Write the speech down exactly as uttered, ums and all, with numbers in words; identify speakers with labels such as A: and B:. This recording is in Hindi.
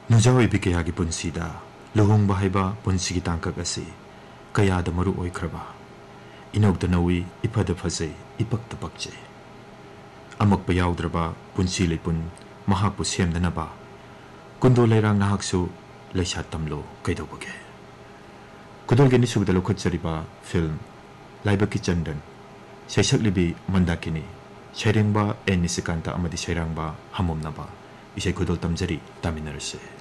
A: नुजाओइबी कयागी पुंसीदा लुहोंगबा हाइबा पुंसीगी तांकक असी कयादा मरु ओइख्रबा इनौद नौई इफद फजै इपक्त पक्चे अमक्प याउद्रबा पुंसी लेपुन महाकपु सेमदनबा कुंदो लेरांग नाहकसु लैसा तमलो कैदौबगे कुदोलगे निसुबदा लौखटजरिबा फिल्म लाइबकी चंदन सैसकलिबी मंदाकिनी सैरेंबा एन निसिकांता अमदि सैरांबा हमोमनबा इसे कुदोल तमजरी तामिनरसे।